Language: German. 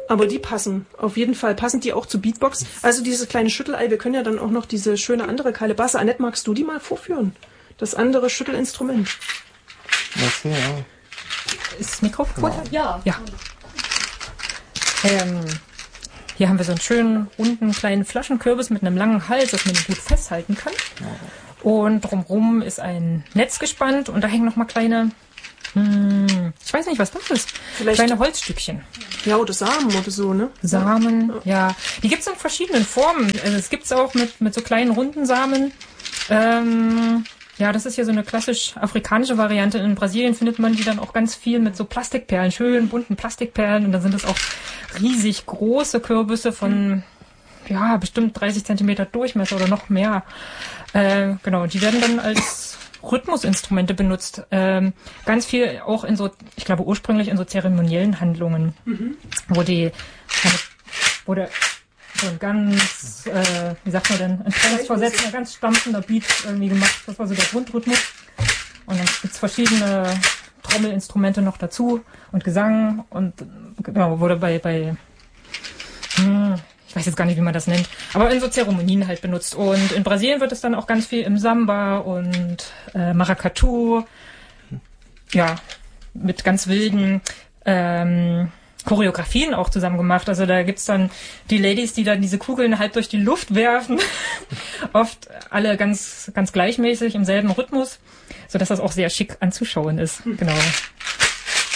Aber die passen. Auf jeden Fall passen die auch zu Beatbox. Also dieses kleine Schüttelei, wir können ja dann auch noch diese schöne andere Kalebasse. Annette, magst du die mal vorführen? Das andere Schüttelinstrument. Das hier, ja. Ist das Mikrofon? Ja. Ja. Hier haben wir so einen schönen, runden, kleinen Flaschenkürbis mit einem langen Hals, dass man ihn gut festhalten kann. Und drumherum ist ein Netz gespannt und da hängen nochmal kleine, ich weiß nicht, was das ist. Vielleicht kleine Holzstückchen. Ja, oder Samen oder so, ne? Samen, ja. Die gibt's in verschiedenen Formen. Also es gibt's auch mit so kleinen runden Samen. Ja, das ist ja so eine klassisch afrikanische Variante. In Brasilien findet man die dann auch ganz viel mit so Plastikperlen, schönen bunten Plastikperlen. Und dann sind es auch riesig große Kürbisse von, ja, bestimmt 30 Zentimeter Durchmesser oder noch mehr. Genau, die werden dann als Rhythmusinstrumente benutzt. Ganz viel auch in so, ich glaube ursprünglich in so zeremoniellen Handlungen, wo der so ein ganz, wie sagt man denn, ein transversetzender, ganz stampfender Beat irgendwie gemacht. Das war so der Grundrhythmus. Und dann gibt's verschiedene Trommelinstrumente noch dazu und Gesang und genau, wurde bei ich weiß jetzt gar nicht, wie man das nennt, aber in so Zeremonien halt benutzt. Und in Brasilien wird es dann auch ganz viel im Samba und Maracatu, ja, mit ganz wilden Choreografien auch zusammen gemacht. Also da gibt's dann die Ladies, die dann diese Kugeln halb durch die Luft werfen. Oft alle ganz, ganz gleichmäßig im selben Rhythmus, sodass das auch sehr schick anzuschauen ist. Genau.